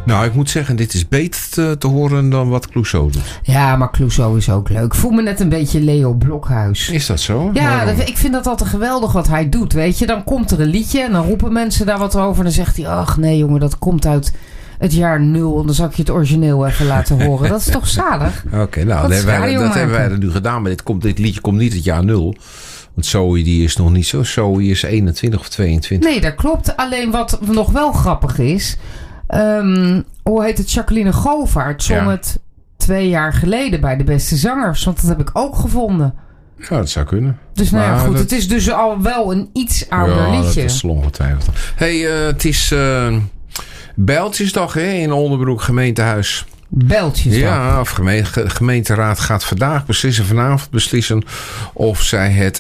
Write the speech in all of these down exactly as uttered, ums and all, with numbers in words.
Nou, ik moet zeggen, dit is beter te, te horen dan wat Clouseau doet. Ja, maar Clouseau is ook leuk. Ik voel me net een beetje Leo Blokhuis. Is dat zo? Ja, dat, ik vind dat altijd geweldig wat hij doet, weet je. Dan komt er een liedje en dan roepen mensen daar wat over. En dan zegt hij, ach nee jongen, dat komt uit het jaar nul. En dan zal ik je het origineel even laten horen. Dat is toch zalig? Oké, okay, nou, dat, hebben wij, dat hebben wij er nu gedaan. Maar dit, komt, dit liedje komt niet het jaar nul. Want Zoe die is nog niet zo. Zoe is eenentwintig of tweeëntwintig. Nee, dat klopt. Alleen wat nog wel grappig is... Um, hoe heet het? Jacqueline Govaert zong ja. het twee jaar geleden bij de Beste Zangers. Want dat heb ik ook gevonden. Ja, dat zou kunnen. Dus nou ja, goed. Dat... Het is dus al wel een iets ouder ja, liedje. Ja, dat is ongetwijfeld. Hey, uh, het is uh, Bijltjesdag hè, in Oldenbroek gemeentehuis. Bijltjesdag? Ja, of gemeente, gemeenteraad gaat vandaag beslissen, vanavond beslissen of zij het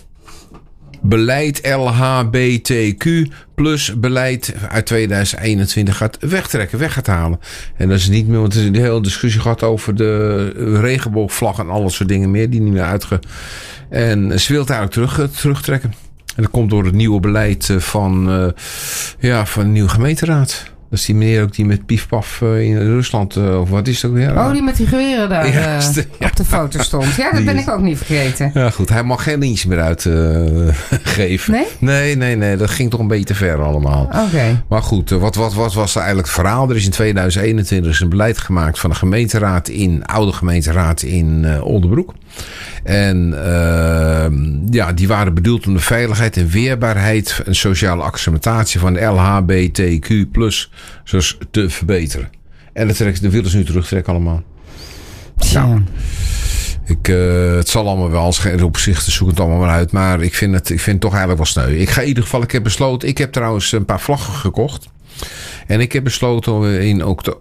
beleid L H B T Q plus beleid uit tweeduizend eenentwintig gaat wegtrekken, weg gaat halen. En dat is niet meer, want er is een hele discussie gehad over de regenboogvlag en alle soort dingen meer die niet meer uitge... En ze wil het eigenlijk terug, terugtrekken. En dat komt door het nieuwe beleid van, uh, ja, van de nieuwe gemeenteraad. Dat is die meneer ook die met piefpaf in Rusland, of wat is het ook weer? Oh, die met die geweren daar ja, uh, ja. op de foto stond. Ja, dat ben ik ook niet vergeten. Ja, goed. Hij mag geen lintje meer uitgeven. Uh, nee? Nee, nee, nee. Dat ging toch een beetje te ver allemaal. Oké. Okay. Maar goed, wat, wat, wat was eigenlijk het verhaal? Er is in tweeduizend eenentwintig een beleid gemaakt van de gemeenteraad in, oude gemeenteraad in uh, Oldenbroek. En uh, ja, die waren bedoeld om de veiligheid en weerbaarheid en sociale acceptatie van de L H B T Q plus zoals te verbeteren. En dat, trekt, dat willen ze nu terugtrekken allemaal. Ja. Nou, ik, uh, het zal allemaal wel, als geen opzichten, zoek het allemaal maar uit. Maar ik vind het, ik vind het toch eigenlijk wel sneu. Ik ga in ieder geval, ik heb besloten, ik heb trouwens een paar vlaggen gekocht. En ik heb besloten in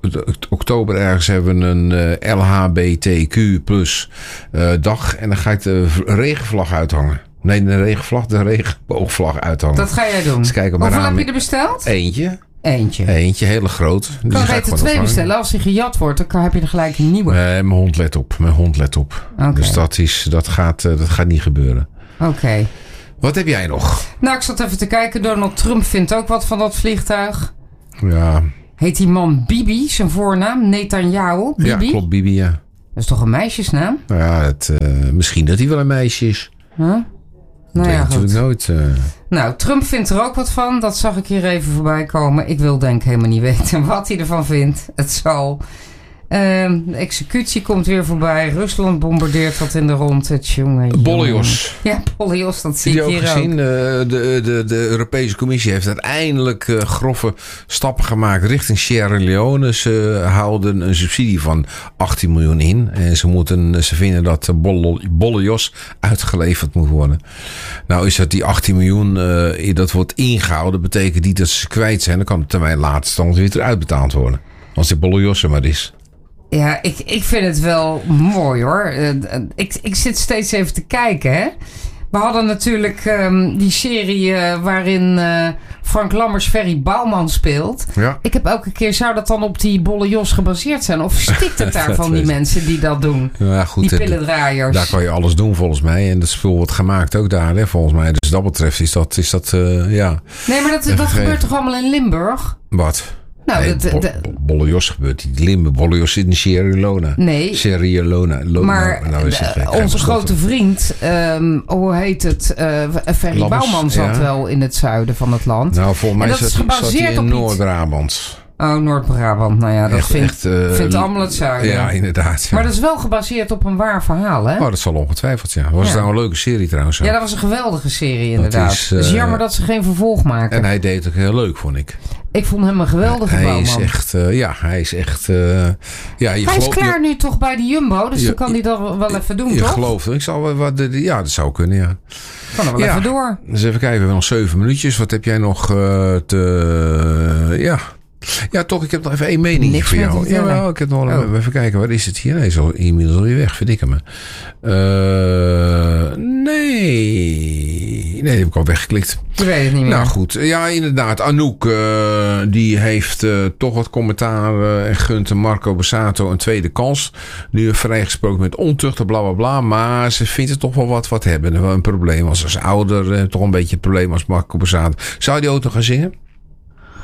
oktober ergens hebben we een L H B T Q plus uh, dag. En dan ga ik de regenvlag uithangen. Nee, de regenvlag, de regenboogvlag uithangen. Dat ga jij doen. Dus kijk op Hoeveel raam. heb je er besteld? Eentje. Eentje. Eentje, hele groot. Ik kan beter twee bestellen. Als die gejat wordt, dan heb je er gelijk een nieuwe. Nee, mijn hond let op. Mijn hond let op. Okay. Dus dat, is, dat, gaat, dat gaat niet gebeuren. Oké. Okay. Wat heb jij nog? Nou, ik zat even te kijken. Donald Trump vindt ook wat van dat vliegtuig. Ja. Heet die man Bibi, zijn voornaam? Netanyahu? Bibi? Ja, klopt, Bibi, ja. Dat is toch een meisjesnaam? Nou ja, het, uh, misschien dat hij wel een meisje is. Huh? Nou dat ja, weet natuurlijk nooit. Uh... Nou, Trump vindt er ook wat van. Dat zag ik hier even voorbij komen. Ik wil denk ik helemaal niet weten wat hij ervan vindt. Het zal... Uh, de executie komt weer voorbij. Rusland bombardeert wat in de rondte. Jongen, Bollejos. Ja, Bollejos, dat zie ik hier ook. gezien? De, de, de, de Europese Commissie heeft uiteindelijk uh, grove stappen gemaakt richting Sierra Leone. Ze houden een subsidie van achttien miljoen in. En ze, moeten, ze vinden dat Bollejos uitgeleverd moet worden. Nou is dat die achttien miljoen, uh, dat wordt ingehouden. Dat betekent niet dat ze kwijt zijn. Dan kan de termijn laatst weer uitbetaald worden. Als die Bollejos er maar is. Ja, ik, ik vind het wel mooi hoor. Uh, ik, ik zit steeds even te kijken. Hè? We hadden natuurlijk um, die serie uh, waarin uh, Frank Lammers Ferry Bouwman speelt. Ja. Ik heb elke keer, zou dat dan op die Bollejos gebaseerd zijn? Of stikt het daar van die mensen die dat doen? Ja, goed, die pillendraaiers. Daar kan je alles doen volgens mij. En dat spul wordt gemaakt ook daar, hè, volgens mij. Dus dat betreft is dat, is dat uh, ja. Nee, maar dat, dat gebeurt toch allemaal in Limburg? Wat? Nou, nee, dat, Bo- de, Bollejos gebeurt niet. Limburg. Bollejos zit in Sierra Leone. Nee. Sierra Leone. Lona, maar nou is het, de, onze grote vriend, um, hoe heet het? Uh, Ferry Lammers, Bouwman zat ja. wel in het zuiden van het land. Nou, volgens mij is zat, zat hij in Noord-Brabant. Oh, Noord-Brabant. Nou ja, dat echt, vindt, echt, uh, vindt allemaal het zuiden. Ja, inderdaad. Ja. Maar dat is wel gebaseerd op een waar verhaal, hè? Oh, dat zal ongetwijfeld, ja. Was ja. het nou een leuke serie trouwens? Zo? Ja, dat was een geweldige serie, inderdaad. Het is, uh, is jammer dat ze geen vervolg maken. En hij deed het ook heel leuk, vond ik. Ik vond hem een geweldige hij bouwman. Is echt, uh, ja, hij is echt... Uh, ja, je hij geloof, is klaar je, nu toch bij de Jumbo, dus je, dan kan hij dat wel even doen, je toch? Je gelooft, ik zal wat, ja, dat zou kunnen, ja. Kan er wel ja. even door. Dus even kijken, we hebben nog zeven minuutjes. Wat heb jij nog uh, te... Uh, ja... Ja, toch, ik heb nog even één mening Niks voor jou. Ja, wel, ik heb nog oh. even kijken, waar is het hier? Nee, zo inmiddels alweer weg, vind ik hem. Uh, nee. Nee, die heb ik al weggeklikt. Ik weet het niet meer. Nou goed, ja, inderdaad. Anouk, uh, die heeft uh, toch wat commentaar uh, en gunt Marco Borsato een tweede kans. Nu vrijgesproken met ontucht, bla bla bla. Maar ze vindt het toch wel wat, wat hebben. Wel een probleem als, als ouder, uh, toch een beetje een probleem als Marco Borsato. Zou die ook nog gaan zingen?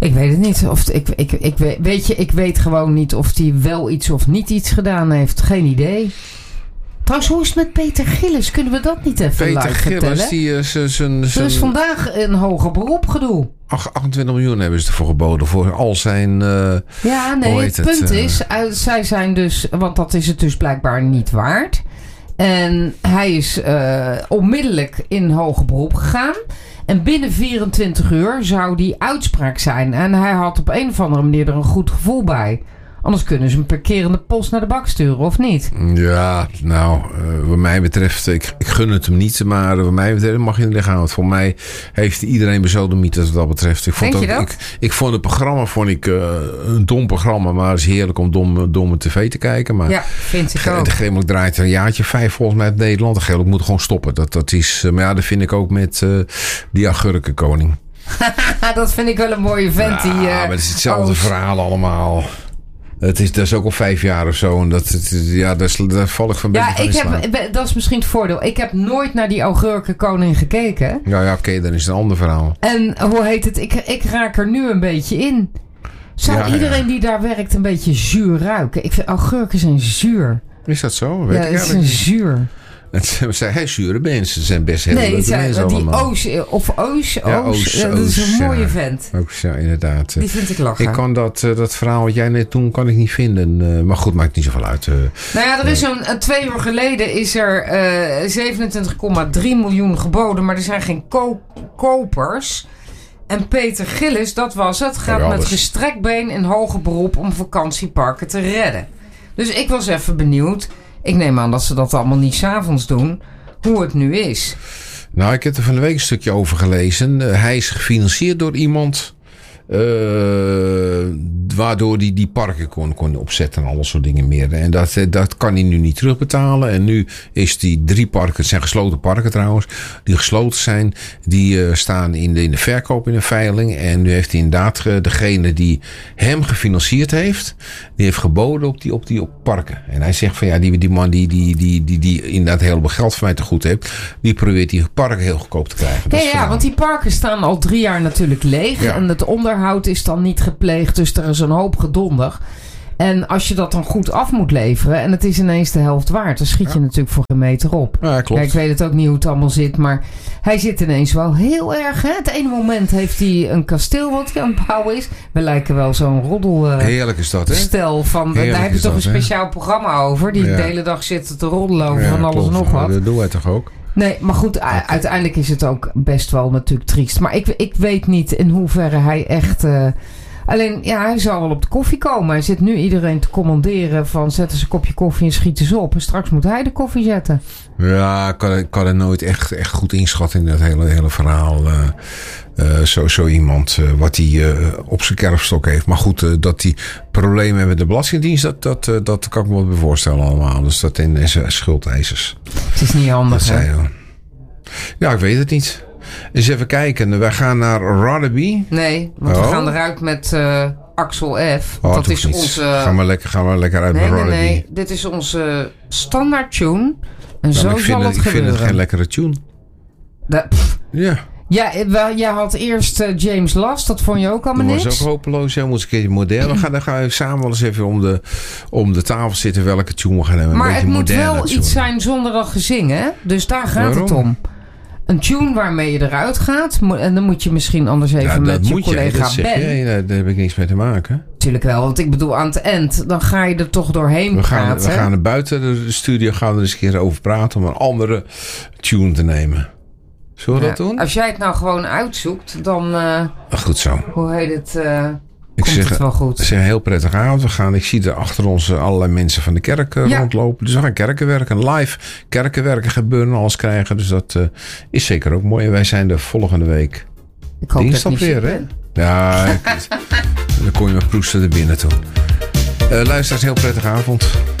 Ik weet het niet. Of, ik, ik, ik, weet, weet je, ik weet gewoon niet of hij wel iets of niet iets gedaan heeft. Geen idee. Trouwens, hoe is het met Peter Gillis? Kunnen we dat niet even Peter live Gillis, vertellen? die uh, zijn... Er is vandaag een hoger beroep gedoe. achtentwintig miljoen hebben ze ervoor geboden. Voor al zijn... Uh, ja, nee, het, het punt uh, is... Uh, zij zijn dus... Want dat is het dus blijkbaar niet waard. En hij is uh, onmiddellijk in hoger beroep gegaan. En binnen vierentwintig uur zou die uitspraak zijn. En hij had op een of andere manier er een goed gevoel bij. Anders kunnen ze hem per kerende post naar de bak sturen, of niet? Ja, nou, uh, wat mij betreft, ik, ik gun het hem niet, maar wat mij betreft mag je in de lichaam. Want voor mij heeft iedereen bezodemieterd wat dat betreft. Ik vond, Denk je ook, dat? Ik, ik vond het programma vond ik, uh, een dom programma, maar het is heerlijk om dom, domme tv te kijken. Maar ja, vind ik ook. De Gemelijk draait een jaartje vijf volgens mij op Nederland. De Gemelijk moet gewoon stoppen. Dat, dat is, uh, maar ja, dat vind ik ook met uh, die agurkenkoning. Dat vind ik wel een mooie vent. Ja, die, uh, maar het is hetzelfde oh, verhaal allemaal. Het is, dat is ook al vijf jaar of zo. En dat, het, ja, daar, daar val ik van ja, ik heb, dat is misschien het voordeel. Ik heb nooit naar die augurkenkoning gekeken. Ja, ja oké, okay, dan is het een ander verhaal. En hoe heet het? Ik, ik raak er nu een beetje in. Zou ja, iedereen ja. die daar werkt een beetje zuur ruiken? Ik vind augurken zijn zuur. Is dat zo? Weet ja, ik het is een zuur. Het zijn hey, zure mensen. Ze zijn best heel nee, leuke zijn, mensen die allemaal. Oos, of Oos, ja, Oos, Oos, ja, dat Oos, is een mooie ja. vent. Oos, ja, inderdaad. Die vind ik lachen. Ik kan dat, uh, dat verhaal wat jij net toen kan ik niet vinden. Uh, maar goed, maakt niet zoveel uit. Uh, nou ja, er is zo'n uh, twee uur geleden is er uh, zevenentwintig komma drie miljoen geboden. Maar er zijn geen ko- kopers. En Peter Gillis, dat was het, gaat ja, met gestrekt been in hoger beroep om vakantieparken te redden. Dus ik was even benieuwd. Ik neem aan dat ze dat allemaal niet 's avonds doen. Hoe het nu is. Nou, ik heb er van de week een stukje over gelezen. Uh, hij is gefinancierd door iemand. Uh, waardoor hij die parken kon, kon opzetten en alle soort dingen meer. En dat, dat kan hij nu niet terugbetalen. En nu is die drie parken, het zijn gesloten parken trouwens, die gesloten zijn, die uh, staan in de, in de verkoop in een veiling. En nu heeft hij inderdaad uh, degene die hem gefinancierd heeft, die heeft geboden op die, op die op parken. En hij zegt van ja, die, die man die, die, die, die, die inderdaad heel veel geld van mij te goed heeft, die probeert die parken heel goedkoop te krijgen. Ja, ja, want die parken staan al drie jaar natuurlijk leeg. Ja. En het onderhoud is dan niet gepleegd, dus er is een hoop gedonder. En als je dat dan goed af moet leveren en het is ineens de helft waard, dan schiet je ja. natuurlijk voor een meter op. Ja, klopt. Ja, ik weet het ook niet hoe het allemaal zit, maar hij zit ineens wel heel erg. Hè? Het ene moment heeft hij een kasteel wat hij aan het bouwen is. We lijken wel zo'n roddel. Uh, Heerlijk is dat, hè? Stel van, Heerlijk daar heb je toch dat, een speciaal hè? programma over, die ja. de hele dag zitten te roddelen over ja, van alles en nog wat. Dat doen wij toch ook? Nee, maar goed, okay. uiteindelijk is het ook best wel natuurlijk triest. Maar ik, ik weet niet in hoeverre hij echt... Uh, alleen, ja, hij zal wel op de koffie komen. Hij zit nu iedereen te commanderen van zetten ze een kopje koffie en schieten ze op. En straks moet hij de koffie zetten. Ja, ik kan, kan het nooit echt, echt goed inschatten in dat hele, hele verhaal. Uh, uh, zo, zo iemand uh, wat hij uh, op zijn kerfstok heeft. Maar goed, uh, dat hij problemen heeft met de Belastingdienst, dat, dat, uh, dat kan ik me wel voorstellen allemaal. Dus dat in zijn schuldeisers. Het is niet handig, hè? Zei, ja, ik weet het niet. Eens even kijken. Wij gaan naar Rotherby. Nee, want oh. we gaan eruit met uh, Axel F. Oh, dat is niet. onze... Gaan we lekker, gaan we lekker uit nee, met nee, Rotherby. Nee, dit is onze standaard tune. En nou, zo ik zal het, het ik gebeuren. Ik vind het geen lekkere tune. Dat, ja. Ja, wel, jij had eerst uh, James Last. Dat vond je ook allemaal dat niks. Dat was ook hopeloos. Ja, moet eens een keertje modern. We gaan, dan gaan we samen wel eens even om de, om de tafel zitten welke tune we gaan hebben. Maar een het moet wel tune. iets zijn zonder dat gezing, hè? Dus daar gaat Waarom? het om. Een tune waarmee je eruit gaat. En dan moet je misschien anders even ja, met je collega je, Ben. Nee, nee, daar heb ik niks mee te maken. Natuurlijk wel, want ik bedoel aan het eind, dan ga je er toch doorheen we gaan, praten. We gaan er buiten de studio gaan we er eens een keer over praten om een andere tune te nemen. Zullen we ja, dat doen? Als jij het nou gewoon uitzoekt, dan... Uh, Goed zo. Hoe heet het... Uh, ik komt zeg, het wel goed. Het is een heel prettige avond. We gaan, ik zie er achter ons allerlei mensen van de kerk uh, ja. rondlopen. Dus we gaan kerkenwerken, live kerkenwerken gebeuren, alles krijgen. Dus dat uh, is zeker ook mooi. En wij zijn de volgende week ik hoop dinsdag weer, hè? Ja, dan kom je met proesten er binnen toe. Uh, luisteraars, heel prettige avond.